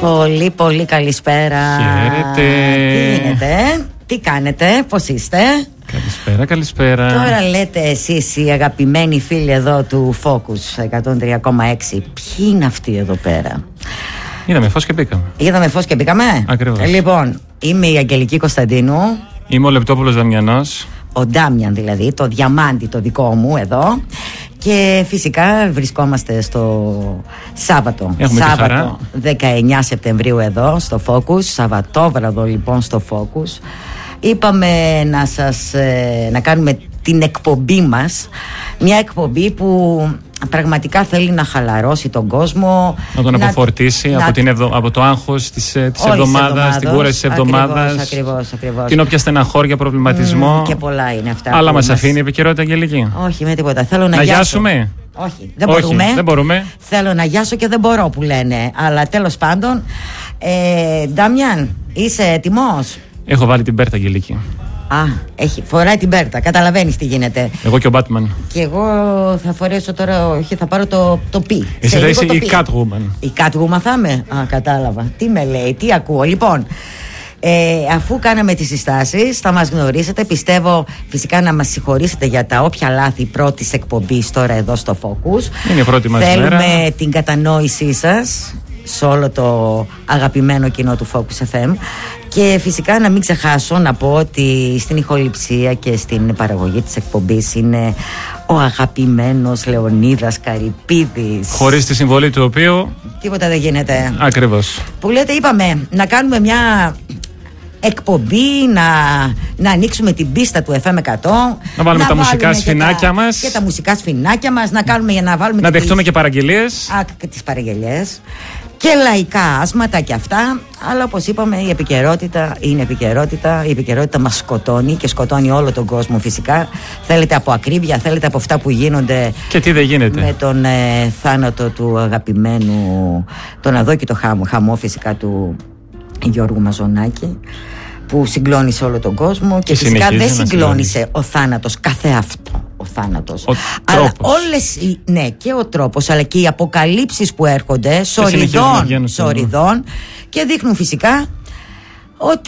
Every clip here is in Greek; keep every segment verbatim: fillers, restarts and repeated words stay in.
Πολύ πολύ καλησπέρα. Χαίρετε. Τι γίνεται, τι κάνετε, πώς είστε? Καλησπέρα, καλησπέρα. Τώρα λέτε εσείς οι αγαπημένοι φίλοι εδώ του Focus εκατόν τρία κόμμα έξι, ποιοι είναι αυτοί εδώ πέρα? Είδαμε φως και μπήκαμε. Είδαμε φως και μπήκαμε. Ακριβώς. Λοιπόν, είμαι η Αγγελική Κωνσταντίνου. Είμαι ο Λεπτόπουλος Δαμιανός. Ο Ντάμιαν δηλαδή, το διαμάντι το δικό μου εδώ. Και φυσικά βρισκόμαστε στο Σάββατο. Έχουμε Σάββατο δεκαεννιά Σεπτεμβρίου εδώ στο Focus. Σαββατόβραδο λοιπόν στο Focus. Είπαμε να σας να κάνουμε την εκπομπή μας. Μια εκπομπή που πραγματικά θέλει να χαλαρώσει τον κόσμο, να τον να, αποφορτήσει να, από, την ευδο, από το άγχος της, της εβδομάδας, την κούραση της εβδομάδας, ακριβώς, ακριβώς, ακριβώς. την όποια στεναχώρια, προβληματισμό. Mm, και πολλά είναι αυτά. Αλλά μας αφήνει η επικαιρότητα, Αγγελική? Όχι, με τίποτα. Θέλω να, να γιάσω. γιάσουμε. Όχι, δεν Όχι, μπορούμε. δεν μπορούμε. Θέλω να γιάσω και δεν μπορώ που λένε. Αλλά τέλος πάντων, ε, Ντάμιαν, είσαι έτοιμος? Έχω βάλει την Πέρτα, Αγγελική. Α, έχει, φοράει την Πέρτα. Καταλαβαίνεις τι γίνεται. Εγώ και ο Batman. Και εγώ θα φορέσω τώρα, όχι, θα πάρω το, το πι. Εσύ θα είσαι η Catwoman. Η Catwoman θα είμαι. Α, κατάλαβα. Τι με λέει, τι ακούω. Λοιπόν, ε, αφού κάναμε τις συστάσεις, θα μας γνωρίσετε. Πιστεύω φυσικά να μας συγχωρήσετε για τα όποια λάθη πρώτης εκπομπής τώρα εδώ στο Focus. Είναι η πρώτη μας Θέλουμε μέρα. την κατανόησή σας σε όλο το αγαπημένο κοινό του Focus εφ εμ. Και φυσικά να μην ξεχάσω να πω ότι στην ηχοληψία και στην παραγωγή της εκπομπής είναι ο αγαπημένος Λεωνίδας Καρυπίδης. Χωρίς τη συμβολή του οποίου τίποτα δεν γίνεται. Ακριβώς. Που λέτε, είπαμε να κάνουμε μια εκπομπή, να, να ανοίξουμε την πίστα του εφ εμ εκατό, να βάλουμε να τα μουσικά σφινάκια μας και τα μουσικά σφινάκια μας, να κάνουμε για να βάλουμε να και δεχτούμε τις, και παραγγελίες. Α, και τις παραγγελίες και λαϊκά άσματα και αυτά. Αλλά όπως είπαμε, η επικαιρότητα είναι επικαιρότητα. Η επικαιρότητα μας σκοτώνει και σκοτώνει όλο τον κόσμο φυσικά. Θέλετε από ακρίβεια, θέλετε από αυτά που γίνονται. Και τι δεν γίνεται με τον ε, θάνατο του αγαπημένου, τον αδόκητο χαμό, χαμό φυσικά του Γιώργου Μαζονάκη, που συγκλώνησε όλο τον κόσμο. Και, και φυσικά δεν συγκλώνησε ο θάνατος καθεαυτό. Ο θάνατος. Ο αλλά τρόπος. όλες οι, ναι, και ο τρόπος, αλλά και οι αποκαλύψεις που έρχονται σοριδών, σοριδών και δείχνουν φυσικά ότι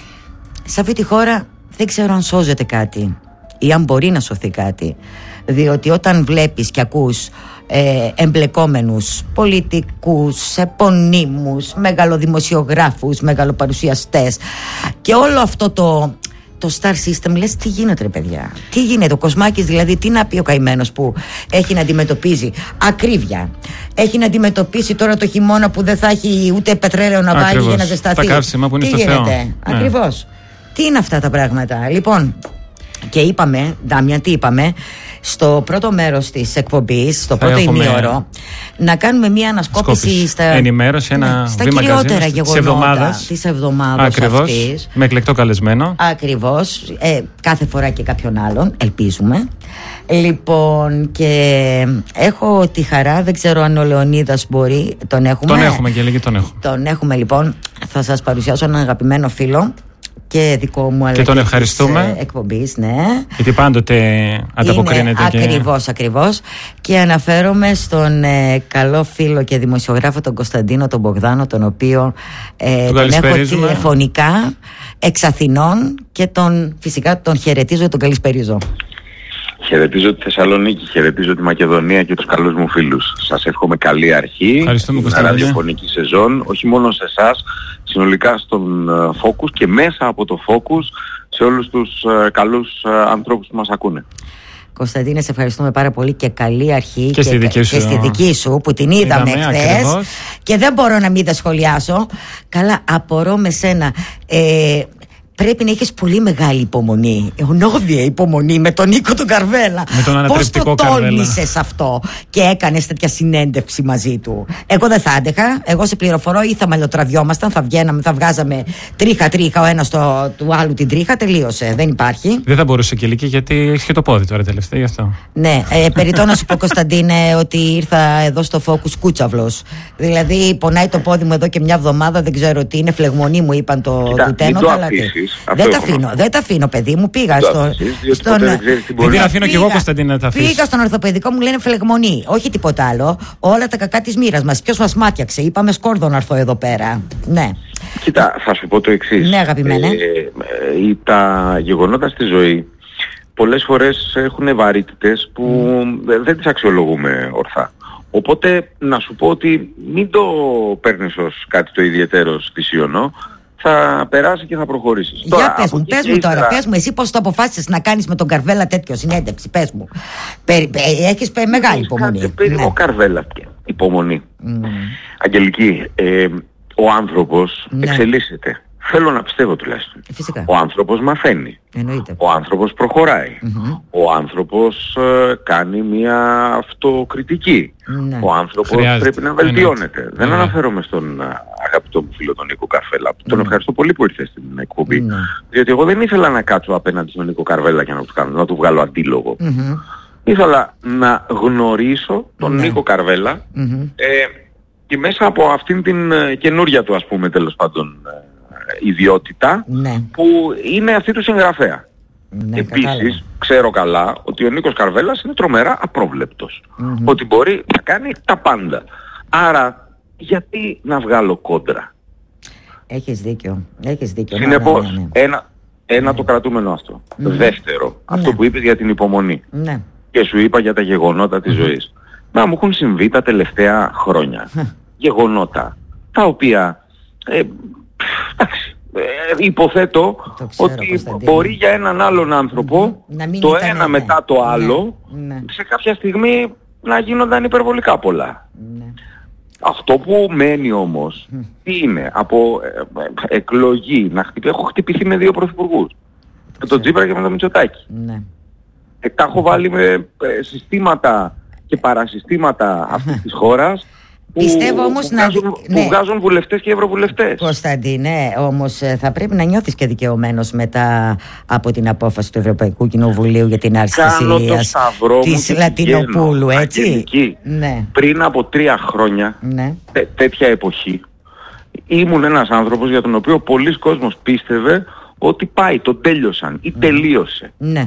σε αυτή τη χώρα δεν ξέρω αν σώζεται κάτι ή αν μπορεί να σωθεί κάτι. Διότι όταν βλέπεις και ακούς ε, εμπλεκόμενους πολιτικούς, επωνύμους, μεγαλοδημοσιογράφους, μεγαλοπαρουσιαστές και όλο αυτό το το star system, λες τι γίνεται ρε παιδιά, τι γίνεται, ο Κοσμάκης δηλαδή, τι να πει ο καημένος που έχει να αντιμετωπίζει ακρίβεια, έχει να αντιμετωπίσει τώρα το χειμώνα που δεν θα έχει ούτε πετρέλαιο να βάλει για να ζεσταθεί, τα καύσιμα που είναι τι στο γίνεται, Θεό. ακριβώς, ναι. Τι είναι αυτά τα πράγματα λοιπόν? Και είπαμε, Ντάμιαν, τι είπαμε στο πρώτο μέρος της εκπομπής, στο πρώτο ημίωρο, να κάνουμε μια ανασκόπηση στα, ενημέρωση, ένα στα βήμα κυριότερα γεγονότα της εβδομάδας Ακριβώς, αυτής. Με εκλεκτό καλεσμένο. Ακριβώς, ε, κάθε φορά και κάποιον άλλον, ελπίζουμε. Λοιπόν, και έχω τη χαρά, δεν ξέρω αν ο Λεωνίδας μπορεί, τον έχουμε. Τον έχουμε και λίγοι τον έχουμε. Τον έχουμε λοιπόν, θα σας παρουσιάσω έναν αγαπημένο φίλο και δικό μου, αλλά και τον ευχαριστούμε εκπομπής, ναι. Γιατί πάντοτε ανταποκρίνεται. Και... Ακριβώς, ακριβώς. Και αναφέρομαι στον ε, καλό φίλο και δημοσιογράφο τον Κωνσταντίνο τον Μπογδάνο, τον οποίο ε, τον έχω τηλεφωνικά εξ Αθηνών και τον, φυσικά τον χαιρετίζω και τον καλησπερίζω. Χαιρετίζω τη Θεσσαλονίκη, χαιρετίζω τη Μακεδονία και τους καλούς μου φίλους. Σας εύχομαι καλή αρχή. Ευχαριστούμε, στην ραδιοφωνική σεζόν, όχι μόνο σε εσάς, συνολικά στον Focus και μέσα από το Focus σε όλους τους uh, καλούς uh, ανθρώπους που μας ακούνε. Κωνσταντίνε, σε ευχαριστούμε πάρα πολύ και καλή αρχή και, και, στη, δική και στη δική σου που την είδαμε, είδαμε χθες και δεν μπορώ να μην τα σχολιάσω. Καλά, απορώ με σένα. Ε, Πρέπει να έχεις πολύ μεγάλη υπομονή, ονόβια υπομονή με τον Νίκο τον Καρβέλα. Με τον ανατρεπτικό Πώς το τόλμησες αυτό και έκανες τέτοια συνέντευξη μαζί του? Εγώ δεν θα άντεχα. Εγώ σε πληροφορώ, ή θα μαλλιοτραβιόμασταν, θα βγαίναμε, θα βγάζαμε τρίχα-τρίχα ο ένας του άλλου την τρίχα. Τελείωσε. Δεν υπάρχει. Δεν θα μπορούσε και Λίκη, γιατί έχει και το πόδι τώρα τελευταία γι' αυτό. Ναι, ε, περιττώ να σου πω, Κωνσταντίνε, ότι ήρθα εδώ στο Focus κούτσαυλος. Δηλαδή, πονάει το πόδι μου εδώ και μια εβδομάδα, δεν ξέρω τι είναι, φλεγμονή μου είπαν το Κοίτα, τένο. μην το αφήσεις. αφήσεις. Δεν τα αφήνω, δεν τα αφήνω, παιδί μου. Πήγα στο. Αφήσεις, στον... Δεν, δεν την αφήνω κι εγώ, Κωνσταντίνα, να τα αφήσεις. Πήγα στον ορθοπαιδικό, μου λένε φλεγμονή. Όχι τίποτα άλλο. Όλα τα κακά της μοίρας μας. Ποιος μας μάτιαξε? Είπαμε σκόρδο να έρθω εδώ πέρα. Ναι. Κοίτα, θα σου πω το εξής. Ναι, αγαπημένε. Ε, ε, τα γεγονότα στη ζωή πολλές φορές έχουν βαρύτητες που mm. δεν τις αξιολογούμε ορθά. Οπότε να σου πω ότι μην το παίρνεις ως κάτι το ιδιαίτερο θυσιονό, θα περάσει και θα προχωρήσεις. Για τώρα, πες μου, πες μου τώρα, ύστερα... πες μου εσύ πώς το αποφάσισες να κάνεις με τον Καρβέλα τέτοιο συνέντευξη, πες μου. Περι, έχεις πε, μεγάλη υπομονή. Περί, ναι. Ο Καρβέλα, υπομονή. Mm. Αγγελική, ε, ο άνθρωπος ναι. εξελίσσεται. Θέλω να πιστεύω τουλάχιστον. Φυσικά. Ο άνθρωπος μαθαίνει. Εννοείται. Ο άνθρωπος προχωράει. Mm-hmm. Ο άνθρωπος ε, κάνει μια αυτοκριτική. Ναι. Ο άνθρωπος Χρειάζεται. πρέπει να βελτιώνεται. Ναι. Δεν ναι. αναφέρομαι στον α, αγαπητό μου φίλο τον Νίκο Καρβέλα. Mm. Τον ευχαριστώ πολύ που ήρθε στην εκπομπή. Ναι. Διότι εγώ δεν ήθελα να κάτσω απέναντι στον Νίκο Καρβέλα και να του, κάνω, να του βγάλω αντίλογο. Mm-hmm. Ήθελα να γνωρίσω τον ναι. Νίκο Καρβέλα mm-hmm. ε, και μέσα από αυτήν την ε, καινούρια του, ας πούμε, τέλος πάντων ιδιότητα ναι. που είναι αυτή του συγγραφέα. Ναι, Επίσης κατάλαβα. ξέρω καλά ότι ο Νίκος Καρβέλας είναι τρομερά απρόβλεπτος. Mm-hmm. Ότι μπορεί να κάνει τα πάντα. Άρα γιατί να βγάλω κόντρα? Έχεις δίκιο. Έχεις δίκιο. Συνεπώς ναι, ναι, ναι. ένα, ένα ναι. το κρατούμενο αυτό. Mm-hmm. Δεύτερο, ναι. αυτό που είπες για την υπομονή. Ναι. Και σου είπα για τα γεγονότα της mm-hmm. ζωής. Να μου έχουν συμβεί τα τελευταία χρόνια γεγονότα τα οποία ε, εντάξει, ε, υποθέτω ξέρω, ότι Κωνσταντίνε. μπορεί για έναν άλλον άνθρωπο mm-hmm. το ήταν, ένα ναι. μετά το άλλο ναι. Ναι. σε κάποια στιγμή να γίνονταν υπερβολικά πολλά. Ναι. Αυτό που μένει όμως mm. τι είναι? Από ε, ε, εκλογή να χτυπη... έχω χτυπηθεί με δύο πρωθυπουργούς, με τον Τσίπρα και με τον Μητσοτάκη. Ναι. Ε, τα έχω βάλει με ε, συστήματα και παρασυστήματα αυτής της χώρας που, Πιστεύω όμως που, να... βγάζουν, ναι. που βγάζουν βουλευτές και ευρωβουλευτές. Κωνσταντίνε, όμως θα πρέπει να νιώθεις και δικαιωμένος μετά από την απόφαση του Ευρωπαϊκού Κοινοβουλίου για την άρση της ηλίας της Λατινοπούλου, έτσι. Αγγελική, ναι. Πριν από τρία χρόνια, ναι. τέ, τέτοια εποχή, ήμουν ένας άνθρωπος για τον οποίο πολλοί κόσμος πίστευε ότι πάει, το τέλειωσαν ή τελείωσε. Ναι.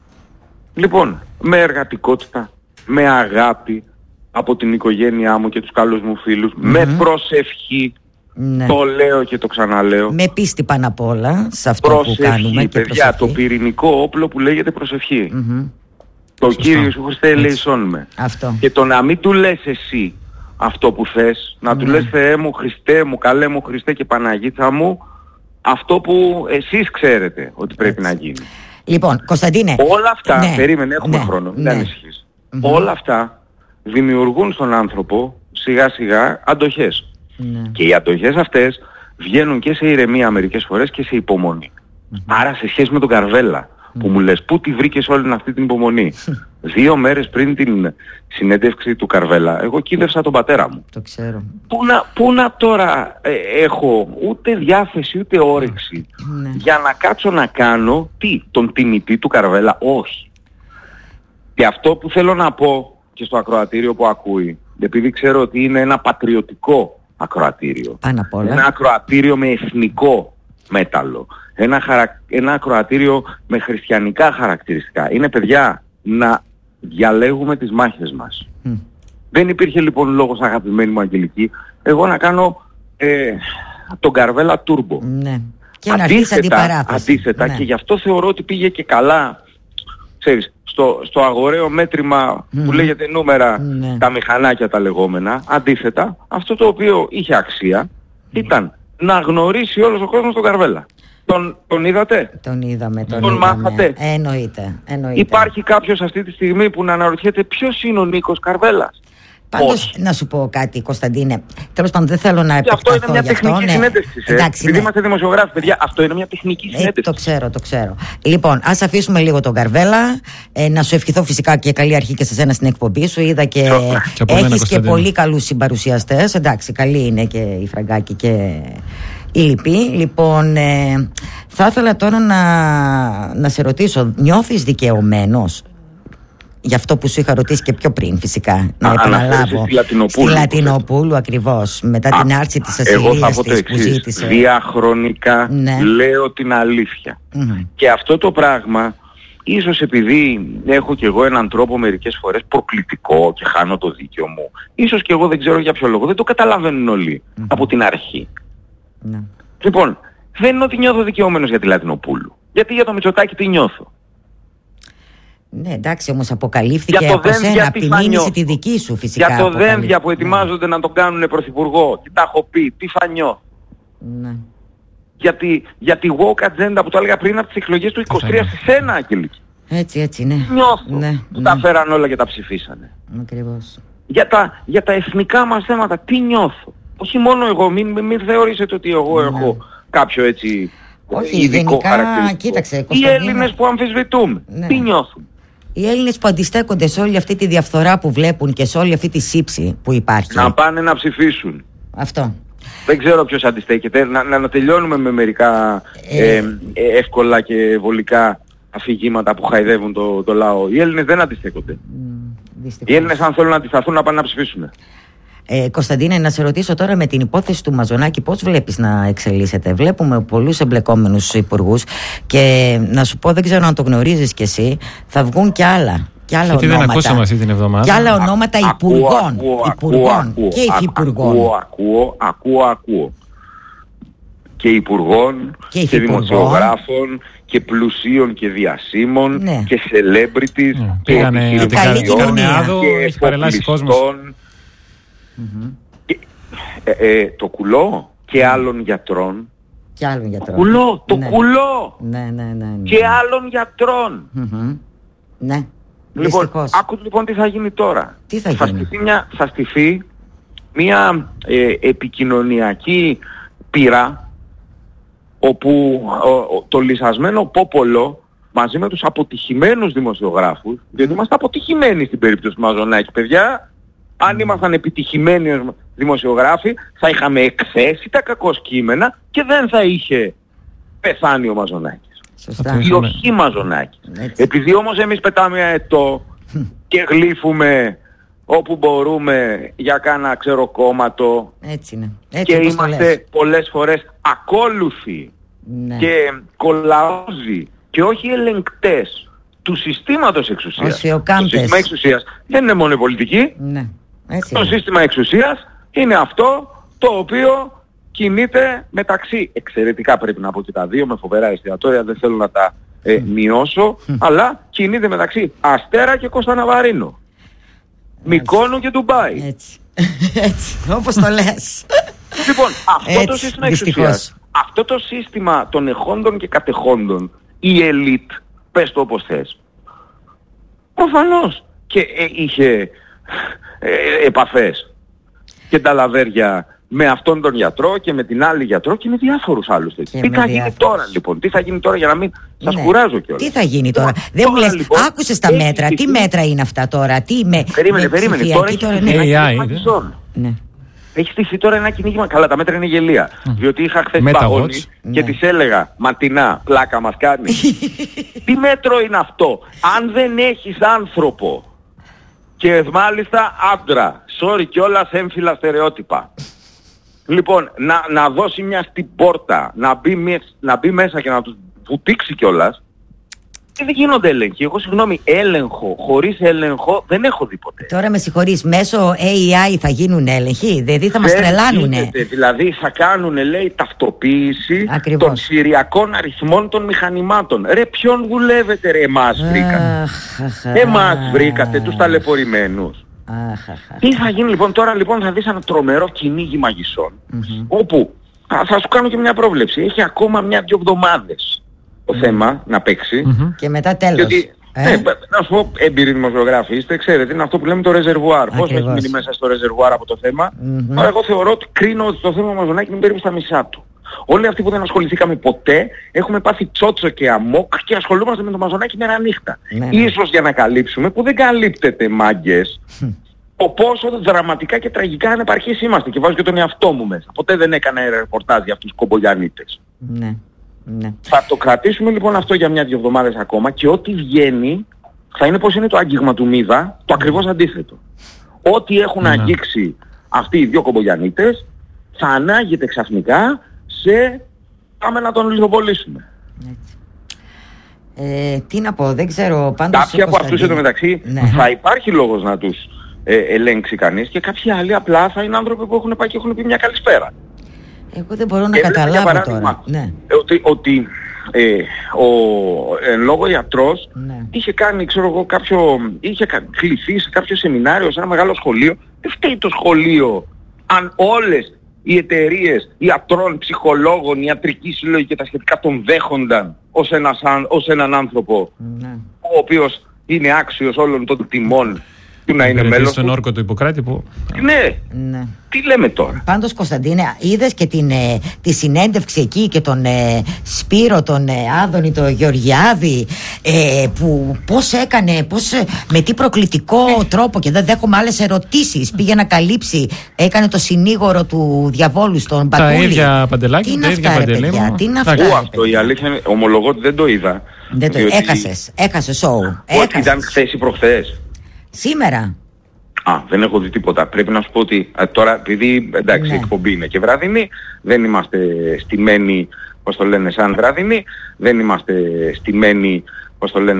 Λοιπόν, με εργατικότητα, με αγάπη από την οικογένειά μου και τους καλούς μου φίλους, mm-hmm. με προσευχή, ναι. το λέω και το ξαναλέω. Με πίστη πάνω απ' όλα σε αυτό προσευχή, που κάνουμε και παιδιά, προσευχή. Το πυρηνικό όπλο που λέγεται προσευχή. Mm-hmm. Το Σωστό. Κύριο σου Χριστέ ελέησόν με. Αυτό. Και το να μην του λες εσύ αυτό που θες, να ναι. του λες Θεέ μου, Χριστέ μου, καλέ μου Χριστέ και Παναγίτσα μου, αυτό που εσείς ξέρετε ότι πρέπει έτσι. να γίνει. Λοιπόν, Κωνσταντίνε. Όλα αυτά, ναι. περίμενε, έχουμε ναι. χρόνο, μην ναι. ανησυχείς. Mm-hmm. Όλα αυτά δημιουργούν στον άνθρωπο σιγά σιγά αντοχές. Ναι. Και οι αντοχές αυτές βγαίνουν και σε ηρεμία μερικές φορές και σε υπομονή. Mm-hmm. Άρα σε σχέση με τον Καρβέλα που mm-hmm. μου λες πού τη βρήκες όλη αυτή την υπομονή. Δύο μέρες πριν την συνέντευξη του Καρβέλα εγώ κοίδευσα τον πατέρα μου. Το ξέρω. Πού να, πού να τώρα ε, έχω ούτε διάθεση ούτε όρεξη ναι. για να κάτσω να κάνω τι, τον τιμητή του Καρβέλα? Όχι. Και αυτό που θέλω να πω και στο ακροατήριο που ακούει, επειδή ξέρω ότι είναι ένα πατριωτικό ακροατήριο, πάνω απ' όλα. Ένα ακροατήριο με εθνικό μέταλλο, ένα, χαρα... ένα ακροατήριο με χριστιανικά χαρακτηριστικά. Είναι, παιδιά, να διαλέγουμε τις μάχες μας. Mm. Δεν υπήρχε λοιπόν λόγος, αγαπημένη μου Αγγελική, εγώ να κάνω ε, τον Καρβέλα Τούρμπο. Ναι. Και να αρχίσει αντιπαράθεση. Αντίθετα, ναι. και γι' αυτό θεωρώ ότι πήγε και καλά, ξέρεις, στο, στο αγοραίο μέτρημα mm. που λέγεται νούμερα, ναι. τα μηχανάκια τα λεγόμενα. Αντίθετα, αυτό το οποίο είχε αξία mm. ήταν να γνωρίσει όλος ο κόσμος τον Καρβέλα. Τον, τον είδατε? Τον είδαμε, τον, τον είδαμε. μάθατε? Ε, εννοείται, εννοείται. Υπάρχει κάποιος αυτή τη στιγμή που να αναρωτιέται ποιος είναι ο Νίκος Καρβέλας? Πάντως, να σου πω κάτι, Κωνσταντίνε. Τέλος πάντων, δεν θέλω να επεκταθώ. Αυτό είναι μια τεχνική αυτό, ναι. συνέντευξη. Ε. Εντάξει, Επειδή ναι. είμαστε δημοσιογράφοι, παιδιά, αυτό είναι μια τεχνική συνέντευξη. Ε, το ξέρω, το ξέρω. Λοιπόν, ας αφήσουμε λίγο τον Καρβέλα. Ε, να σου ευχηθώ φυσικά και καλή αρχή και σε σένα στην εκπομπή σου. Είδα και, και έχεις και πολύ καλούς συμπαρουσιαστές. Εντάξει, καλή είναι και η Φραγκάκη και η Λυπή. Λοιπόν, ε, θα ήθελα τώρα να, να σε ρωτήσω, νιώθεις δικαιωμένος για αυτό που σου είχα ρωτήσει και πιο πριν, φυσικά. Να επαναλάβω. Στη Λατινοπούλου. Στη Λατινοπούλου, ακριβώς. Μετά Α, την άρση της ασυλίας της που ζήτησε. Διαχρονικά ναι. λέω την αλήθεια. Mm-hmm. Και αυτό το πράγμα, ίσως επειδή έχω κι εγώ έναν τρόπο μερικές φορές προκλητικό και χάνω το δίκαιο μου, ίσως κι εγώ δεν ξέρω για ποιο λόγο, δεν το καταλαβαίνουν όλοι mm-hmm. από την αρχή. Mm-hmm. Λοιπόν, δεν είναι ότι νιώθω δικαιωμένος για τη Λατινοπούλου. Γιατί για το Μητσοτάκη τι νιώθω. Ναι, εντάξει, όμως αποκαλύφθηκε από σένα από τη μήνυση τη δική σου φυσικά. Για το Δένδια που ετοιμάζονται ναι. να τον κάνουν πρωθυπουργό. Τι τα έχω πει, τι θα νιώθω. Ναι. Για τη, για τη woke agenda που το έλεγα πριν από τις εκλογές του είκοσι τρία σε σένα, Αγγελική. Έτσι, έτσι, ναι. Νιώθω. Ναι, που ναι. τα φέραν όλα και τα ψηφίσανε. Ακριβώς. Για τα, για τα εθνικά μας θέματα, τι νιώθω. Όχι μόνο εγώ, μην, μην, μην θεωρήσετε ότι εγώ ναι. έχω κάποιο έτσι όχι, ειδικό γενικά, χαρακτηριστικό. Κοίταξε, οι Έλληνες που αμφισβητούμε, ναι. τι νιώθουν. Οι Έλληνες που αντιστέκονται σε όλη αυτή τη διαφθορά που βλέπουν και σε όλη αυτή τη σύψη που υπάρχει. Να πάνε να ψηφίσουν. Αυτό. Δεν ξέρω ποιος αντιστέκεται. Να, να, να τελειώνουμε με μερικά ε... Ε, εύκολα και βολικά αφηγήματα που χαϊδεύουν το, το λαό. Οι Έλληνες δεν αντιστέκονται. Mm, Οι Έλληνες αν θέλουν να αντισταθούν να πάνε να ψηφίσουν. Ε, Κωνσταντίνε, να σε ρωτήσω τώρα με την υπόθεση του Μαζονάκη πώς βλέπεις να εξελίσσεται. Βλέπουμε πολλούς εμπλεκόμενους υπουργούς και να σου πω, δεν ξέρω αν το γνωρίζεις κι εσύ, θα βγουν κι άλλα. Και άλλα γιατί ονόματα, δεν ακούσαμε αυτή την εβδομάδα. Και άλλα ονόματα Α, υπουργών, ακούω, υπουργών ακούω, και υφυπουργών. Ακούω, ακούω, ακούω, ακούω. Και υπουργών και, και δημοσιογράφων και πλουσίων και διασύμων ναι. και celebrities ναι. και επιχειρηματιών και εφοπλιστών. Mm-hmm. Και, ε, ε, το κουλό και άλλων γιατρών. Και άλλων γιατρών. Το κουλό, το ναι. κουλό. Ναι, ναι, ναι, ναι. Και άλλων γιατρών. Mm-hmm. Ναι. Λοιπόν, δυστυχώς. άκου λοιπόν τι θα γίνει τώρα. Τι θα, θα γίνει. Στηθεί μια, θα στηθεί μια ε, επικοινωνιακή πείρα όπου ο, ο, το λυσασμένο πόπολο μαζί με τους αποτυχημένους δημοσιογράφους, διότι είμαστε αποτυχημένοι στην περίπτωση του Μαζονάκη, παιδιά. Αν ήμασταν επιτυχημένοι δημοσιογράφοι θα είχαμε εκθέσει τα κακώς κείμενα και δεν θα είχε πεθάνει ο Μαζονάκης. Σωστά. Ή όχι Μαζονάκης. Έτσι. Επειδή όμως εμείς πετάμε αετό και γλύφουμε όπου μπορούμε για κάνα ξέρω κόμματο. Έτσι είναι. Έτσι και είμαστε πολλές φορές ακόλουθοι ναι. και κολαόζοι και όχι ελεγκτές του συστήματος εξουσίας. Το σύστημα εξουσίας δεν είναι μόνο η πολιτική. Ναι. Έτσι το είναι. σύστημα εξουσίας είναι αυτό το οποίο κινείται μεταξύ, εξαιρετικά πρέπει να πω και τα δύο, με φοβερά εστιατόρια, δεν θέλω να τα ε, μειώσω, αλλά κινείται μεταξύ Αστέρα και Κωνσταντινοβαρίνου, Μυκόνου και Ντουμπάι. Έτσι, έτσι, όπως το λες. Λοιπόν, αυτό έτσι, το σύστημα εξουσίας, αυτό το σύστημα των εχόντων και κατεχόντων, η ελίτ, πες το όπως θες, προφανώς και ε, είχε ε, επαφές και τα λαβέρια με αυτόν τον γιατρό και με την άλλη γιατρό και με διάφορους άλλους. Τι θα διάφορους. γίνει τώρα λοιπόν, τι θα γίνει τώρα για να μην σας ναι. κουράζω κιόλας. Τι θα γίνει τώρα, τώρα δεν μου λες, λοιπόν, άκουσες τα μέτρα, τι τι μέτρα είναι αυτά τώρα, τι με Περίμενε, με περίμενε, τώρα έχει τώρα, ναι. έι άι, ναι. Έχει στηθεί τώρα ένα κυνήγημα, καλά τα μέτρα είναι γελία, mm. διότι είχα χθες παγώνει και ναι. της έλεγα, ματινά, πλάκα μας κάνει. Τι μέτρο είναι αυτό, αν δεν έχεις άνθρωπο και μάλιστα άντρα, sorry κιόλας έμφυλα στερεότυπα. Λοιπόν, να, να δώσει μια στην πόρτα, να μπει, να μπει μέσα και να τους βουτήξει κιόλας. Και δεν γίνονται έλεγχοι. Εγώ συγγνώμη, έλεγχο, χωρίς έλεγχο δεν έχω δει ποτέ. Τώρα με συγχωρείς, μέσω έι άι θα γίνουν έλεγχοι, δηλαδή θα μας τρελάνουνε. Γίνεται, δηλαδή θα κάνουνε, λέει, ταυτοποίηση ακριβώς. των συριακών αριθμών των μηχανημάτων. Ρε, ποιον δουλεύετε ρε, εμάς βρήκατε. Εμάς βρήκατε, τους ταλαιπωρημένους. Τι θα γίνει λοιπόν τώρα, λοιπόν θα δεις ένα τρομερό κυνήγι μαγισσών, mm-hmm. όπου θα, θα σου κάνω και μια πρόβλεψη, έχει ακόμα μια-δυο εβδομάδες το mm-hmm. θέμα να παίξει mm-hmm. και μετά τέλος. Γιατί, ε? Ε, να σου πω, έμπειροι δημοσιογράφοι είστε, ξέρετε, είναι αυτό που λέμε το ρεζερβουάρ. Πώς θα έχει μείνει μέσα στο ρεζερβουάρ από το θέμα. Mm-hmm. Τώρα εγώ θεωρώ ότι κρίνω ότι το θέμα Μαζονάκη είναι περίπου στα μισά του. Όλοι αυτοί που δεν ασχοληθήκαμε ποτέ έχουμε πάθει τσότσο και αμόκ και ασχολούμαστε με το Μαζονάκη μέρα νύχτα. Ναι, ίσως ναι. για να καλύψουμε που δεν καλύπτεται μάγκες. Ο πόσο δραματικά και τραγικά ανεπαρκείς είμαστε και βάζω και τον εαυτό μου μέσα. Ποτέ δεν έκανα ρεπορτάζ για αυτούς τους κομπογιανίτες. Ναι, ναι. Θα το κρατήσουμε λοιπόν αυτό για μια-δυο εβδομάδες ακόμα και ό,τι βγαίνει θα είναι πως είναι το άγγιγμα του Μίδα, το ακριβώς αντίθετο. Ό,τι έχουν ναι. αγγίξει αυτοί οι δύο κομπογιαννίτες θα ανάγεται ξαφνικά σε πάμε να τον λιθοβολήσουμε. Ε, τι να πω, δεν ξέρω. Πάντως κάποιοι από αυτούς εντωμεταξύ ναι. θα υπάρχει λόγος να τους ε, ελέγξει κανείς και κάποιοι άλλοι απλά θα είναι άνθρωποι που έχουν πάει και έχουν πει μια καλησπέρα. Εγώ δεν μπορώ να Έβλεπε, καταλάβω τώρα. Ναι. Ότι, ότι ε, ο εν λόγω ιατρός ναι. είχε κάνει, ξέρω εγώ, κάποιο, είχε κληθεί σε κάποιο σεμινάριο, σε ένα μεγάλο σχολείο. Δεν φταίει το σχολείο αν όλες οι εταιρείες ιατρών, ψυχολόγων, ιατρικοί σύλλογοι και τα σχετικά τον δέχονταν ως, ένας, ως έναν άνθρωπο ναι. ο οποίος είναι άξιος όλων των τιμών του να είναι μέλος στον όρκο του Ιπποκράτη που... Ναι. ναι. Τι λέμε τώρα. Πάντως Κωνσταντίνε, είδες και την, ε, τη συνέντευξη εκεί και τον ε, Σπύρο, τον ε, Άδωνη, τον Γεωργιάδη ε, που πώς έκανε, πώς, με τι προκλητικό τρόπο και δεν δέχομαι άλλες ερωτήσεις πήγε να καλύψει, έκανε το συνήγορο του διαβόλου στον Μπακούλη. Τα ίδια Παντελάκη, τι τα ίδια Παντελάκη. Τι είναι αυτά, Ού, αυτό η αλήθεια είναι, ομολογώ ότι δεν το είδα. Δεν το... Έχασες, έχασες σοου. Ότι ήταν χθες ή προχθές. Σήμερα. Α, δεν έχω δει τίποτα. Πρέπει να σου πω ότι α, τώρα, επειδή εντάξει, η ναι. εκπομπή είναι και βραδινή, δεν είμαστε στημένοι, πώς το λένε, σαν βραδινή, δεν είμαστε στημένοι, πώς το λένε,